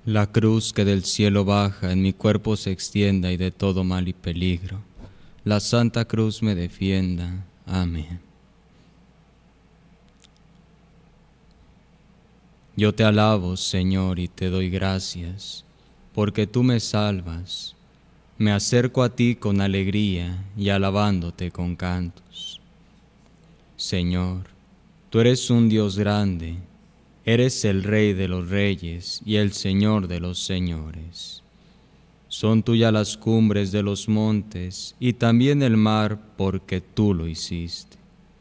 La cruz que del cielo baja en mi cuerpo se extienda y de todo mal y peligro. La Santa Cruz me defienda. Amén. Yo te alabo, Señor, y te doy gracias, porque tú me salvas. Me acerco a ti con alegría y alabándote con cantos. Señor, tú eres un Dios grande, eres el Rey de los reyes y el Señor de los señores. Son tuyas las cumbres de los montes y también el mar, porque tú lo hiciste.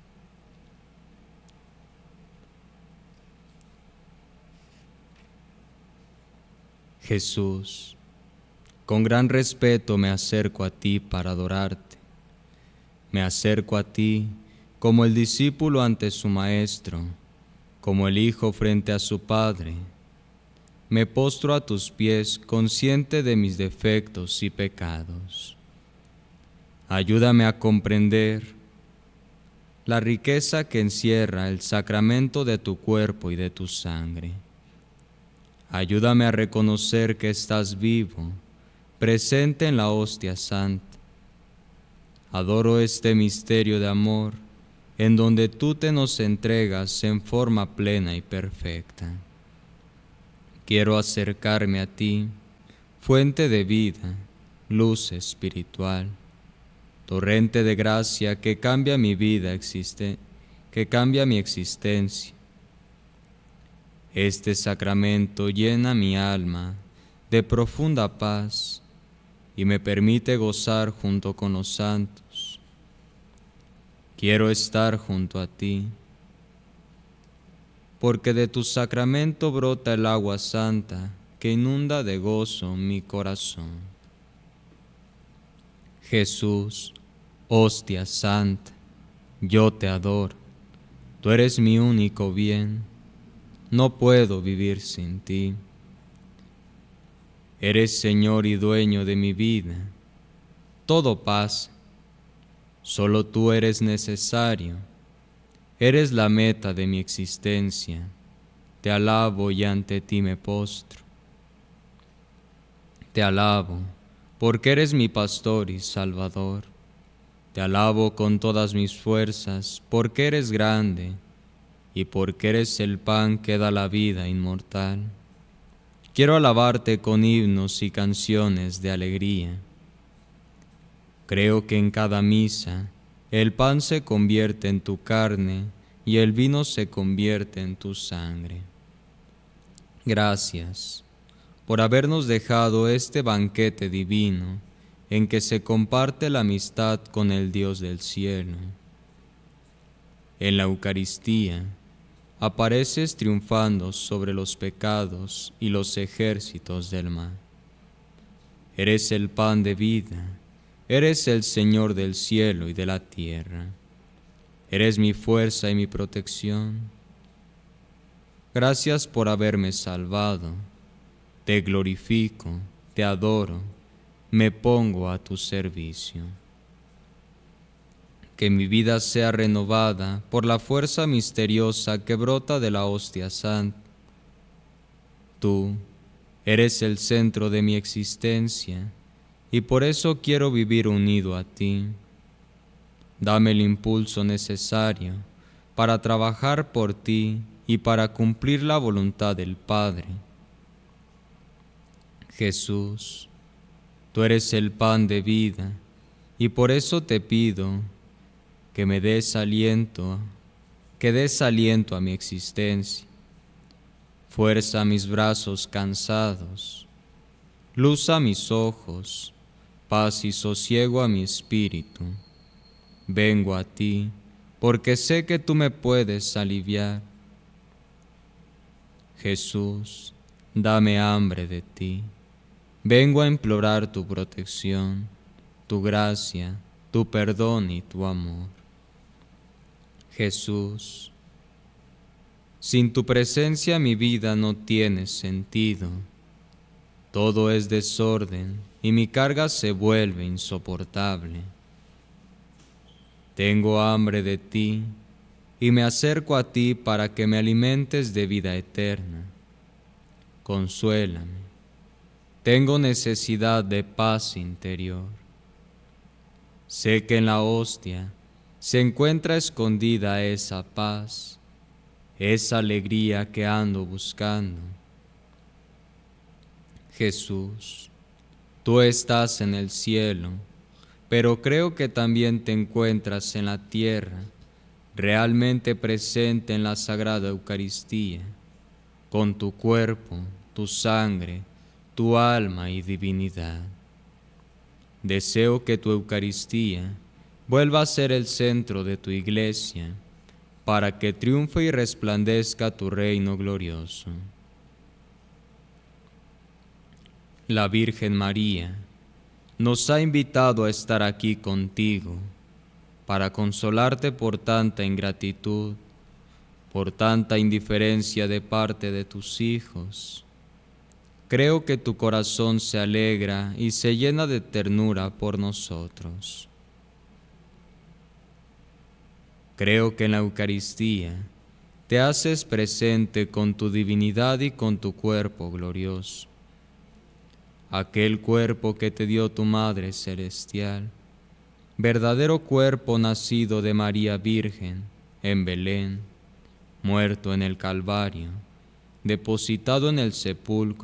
Jesús, con gran respeto me acerco a ti para adorarte. Me acerco a ti como el discípulo ante su maestro, como el hijo frente a su padre. Me postro a tus pies consciente de mis defectos y pecados. Ayúdame a comprender la riqueza que encierra el sacramento de tu cuerpo y de tu sangre. Ayúdame a reconocer que estás vivo, presente en la hostia santa. Adoro este misterio de amor, en donde tú te nos entregas en forma plena y perfecta. Quiero acercarme a ti, fuente de vida, luz espiritual, torrente de gracia que cambia mi vida, que cambia mi existencia. Este sacramento llena mi alma de profunda paz y me permite gozar junto con los santos. Quiero estar junto a ti, porque de tu sacramento brota el agua santa que inunda de gozo mi corazón. Jesús, hostia santa, yo te adoro. Tú eres mi único bien. No puedo vivir sin ti. Eres Señor y dueño de mi vida. Todo pasa. Solo tú eres necesario. Eres la meta de mi existencia. Te alabo y ante ti me postro. Te alabo, porque eres mi pastor y salvador. Te alabo con todas mis fuerzas, porque eres grande y porque eres el pan que da la vida inmortal. Quiero alabarte con himnos y canciones de alegría. Creo que en cada misa el pan se convierte en tu carne y el vino se convierte en tu sangre. Gracias por habernos dejado este banquete divino en que se comparte la amistad con el Dios del cielo. En la Eucaristía apareces triunfando sobre los pecados y los ejércitos del mal. Eres el pan de vida, eres el Señor del cielo y de la tierra. Eres mi fuerza y mi protección. Gracias por haberme salvado. Te glorifico, te adoro, me pongo a tu servicio. Que mi vida sea renovada por la fuerza misteriosa que brota de la hostia santa. Tú eres el centro de mi existencia y por eso quiero vivir unido a ti. Dame el impulso necesario para trabajar por ti y para cumplir la voluntad del Padre. Jesús, tú eres el pan de vida y por eso te pido que me des aliento, que des aliento a mi existencia, fuerza a mis brazos cansados, luz a mis ojos, paz y sosiego a mi espíritu. Vengo a ti, porque sé que tú me puedes aliviar. Jesús, dame hambre de ti. Vengo a implorar tu protección, tu gracia, tu perdón y tu amor. Jesús, sin tu presencia mi vida no tiene sentido. Todo es desorden y mi carga se vuelve insoportable. Tengo hambre de ti y me acerco a ti para que me alimentes de vida eterna. Consuélame, tengo necesidad de paz interior. Sé que en la hostia se encuentra escondida esa paz, esa alegría que ando buscando. Jesús, tú estás en el cielo, pero creo que también te encuentras en la tierra, realmente presente en la Sagrada Eucaristía, con tu cuerpo, tu sangre, tu alma y divinidad. Deseo que tu Eucaristía vuelva a ser el centro de tu Iglesia, para que triunfe y resplandezca tu reino glorioso. La Virgen María nos ha invitado a estar aquí contigo, para consolarte por tanta ingratitud, por tanta indiferencia de parte de tus hijos. Creo que tu corazón se alegra y se llena de ternura por nosotros. Creo que en la Eucaristía te haces presente con tu divinidad y con tu cuerpo glorioso, aquel cuerpo que te dio tu Madre Celestial, verdadero cuerpo nacido de María Virgen en Belén, muerto en el Calvario, depositado en el sepulcro,